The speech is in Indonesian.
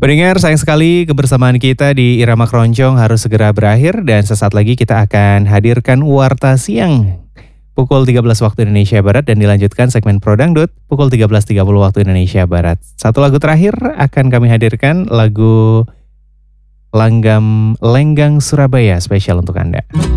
Pendengar, sayang sekali kebersamaan kita di Irama Keroncong harus segera berakhir dan sesaat lagi kita akan hadirkan Warta Siang pukul 13 waktu Indonesia Barat dan dilanjutkan segmen Pro Dangdut pukul 13.30 waktu Indonesia Barat. Satu lagu terakhir akan kami hadirkan lagu Lenggang Surabaya spesial untuk Anda.